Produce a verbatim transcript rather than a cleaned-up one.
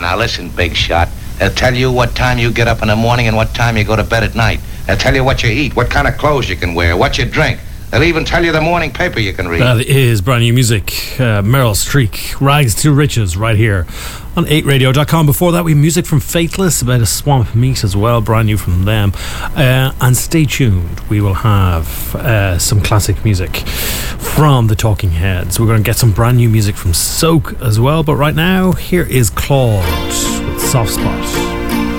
now listen, big shot. They'll tell you what time you get up in the morning and what time you go to bed at night. They'll tell you what you eat, what kind of clothes you can wear, what you drink. They'll even tell you the morning paper you can read. That is brand new music. Uh, Meryl Streep, Rags to Riches, right here on eight radio dot com. Before that, we have music from Faithless about a swamp meet as well, brand new from them. Uh, and stay tuned, we will have uh, some classic music from the Talking Heads. We're going to get some brand new music from Soak as well. But right now, here is Claude with Soft Spot.